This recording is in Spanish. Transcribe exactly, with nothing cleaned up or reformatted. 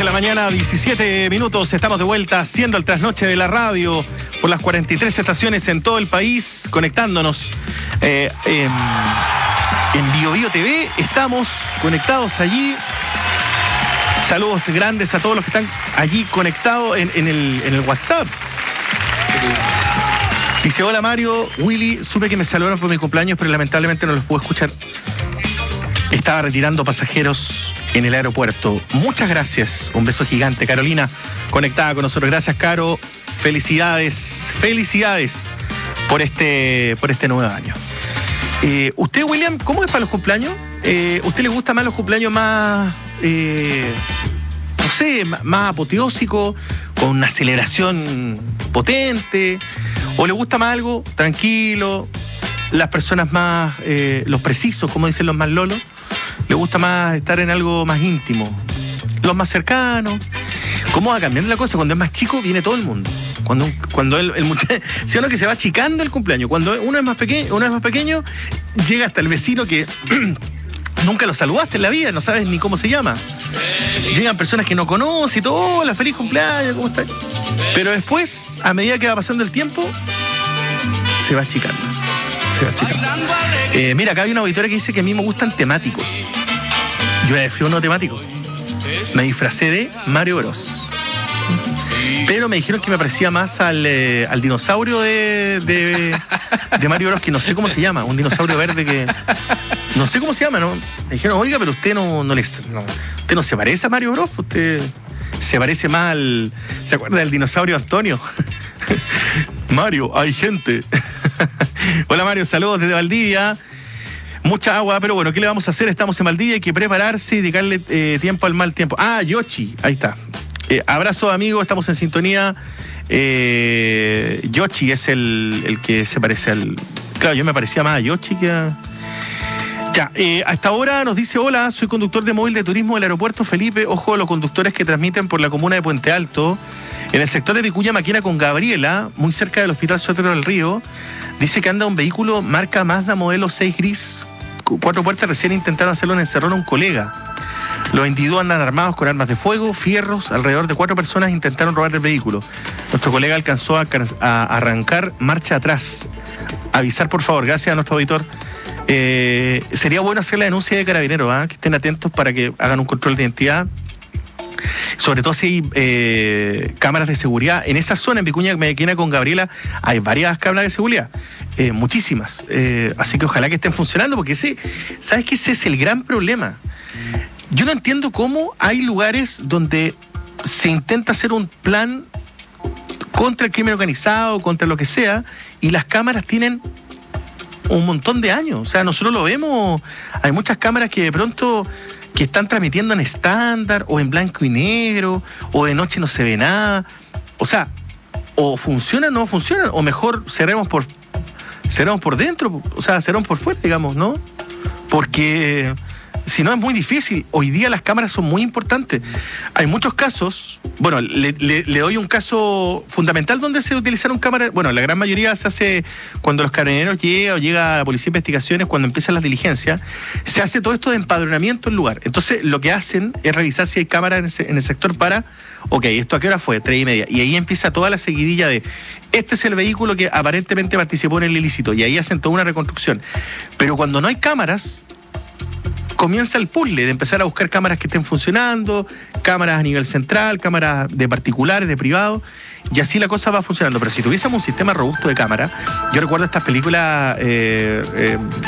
la mañana, diecisiete minutos. Estamos de vuelta haciendo el trasnoche de la radio por las cuarenta y tres estaciones en todo el país, conectándonos eh, en, en Bio Bio T V. Estamos conectados allí. Saludos grandes a todos los que están allí conectados en, en, el, en el WhatsApp. Dice, hola Mario, Willy, supe que me saludaron por mi cumpleaños, pero lamentablemente no los pude escuchar. Estaba retirando pasajeros en el aeropuerto. Muchas gracias. Un beso gigante. Carolina, conectada con nosotros. Gracias, Caro. Felicidades, felicidades por este, por este nuevo año. Eh, ¿Usted, William, cómo es para los cumpleaños? Eh, ¿Usted le gusta más los cumpleaños más, eh, no sé, más apoteósicos, con una celebración potente? ¿O le gusta más algo tranquilo? Las personas más, eh, los precisos, como dicen los más lolos, le gusta más estar en algo más íntimo. Los más cercanos. ¿Cómo va cambiando la cosa? Cuando es más chico, viene todo el mundo. Cuando, cuando el, el muchacho, si uno que se va achicando el cumpleaños, cuando uno es más pequeño, uno es más pequeño, llega hasta el vecino que nunca lo saludaste en la vida, no sabes ni cómo se llama. Llegan personas que no conoces y todo, hola, feliz cumpleaños, ¿cómo estás? Pero después, a medida que va pasando el tiempo, se va achicando. Se va achicando. Eh, mira, acá hay una auditoria que dice que a mí me gustan temáticos. Yo fui uno temático. Me disfracé de Mario Bros. Pero me dijeron que me parecía más al, eh, al dinosaurio de, de, de Mario Bros, que no sé cómo se llama. Un dinosaurio verde que... No sé cómo se llama, ¿no? Me dijeron, oiga, pero usted no, no, les, no, usted no se parece a Mario Bros. Usted se parece más al... ¿Se acuerda del dinosaurio Antonio? Mario, hay gente. Hola Mario, saludos desde Valdivia. Mucha agua, pero bueno, ¿qué le vamos a hacer? Estamos en Valdivia, hay que prepararse y dedicarle eh, tiempo al mal tiempo. Ah, Yoshi, ahí está. Eh, abrazo amigos, estamos en sintonía. Eh, Yoshi es el, el que se parece al... Claro, yo me parecía más a Yoshi que a... Ya, eh, hasta ahora nos dice, hola, soy conductor de móvil de turismo del aeropuerto Felipe. Ojo a los conductores que transmiten por la comuna de Puente Alto. En el sector de Vicuña Maquena con Gabriela, muy cerca del Hospital Sotero del Río, dice que anda un vehículo marca Mazda modelo seis gris, cuatro puertas. Recién intentaron hacerlo en encerrón a un colega. Los individuos andan armados con armas de fuego, fierros. Alrededor de cuatro personas intentaron robar el vehículo. Nuestro colega alcanzó a, a arrancar marcha atrás. Avisar, por favor. Gracias a nuestro auditor. Eh, sería bueno hacer la denuncia de Carabineros, ¿eh? Que estén atentos para que hagan un control de identidad. Sobre todo si hay eh, cámaras de seguridad. En esa zona, en Vicuña Maquena con Gabriela, hay varias cámaras de seguridad. Eh, muchísimas. Eh, así que ojalá que estén funcionando, porque ese, ¿sabes qué? Ese es el gran problema. Yo no entiendo cómo hay lugares donde se intenta hacer un plan contra el crimen organizado, contra lo que sea, y las cámaras tienen un montón de años. O sea, nosotros lo vemos, hay muchas cámaras que de pronto que están transmitiendo en estándar o en blanco y negro, o de noche no se ve nada. O sea, o funcionan o no funcionan, o mejor cerremos por cerremos por dentro, o sea, cerremos por fuera, digamos, ¿no? Porque si no es muy difícil. Hoy día las cámaras son muy importantes. Hay muchos casos, bueno, le, le, le doy un caso fundamental donde se utilizaron cámaras. Bueno, la gran mayoría se hace cuando los carabineros llegan o llega la Policía de Investigaciones, cuando empiezan las diligencias, se hace todo esto de empadronamiento en lugar. Entonces lo que hacen es revisar si hay cámaras en, ese, en el sector para, ok, ¿esto a qué hora fue? Tres y media. Y ahí empieza toda la seguidilla de, este es el vehículo que aparentemente participó en el ilícito, y ahí hacen toda una reconstrucción. Pero cuando no hay cámaras, comienza el puzzle de empezar a buscar cámaras que estén funcionando, cámaras a nivel central, cámaras de particulares, de privados, y así la cosa va funcionando. Pero si tuviésemos un sistema robusto de cámara, yo recuerdo estas películas... Eh, eh,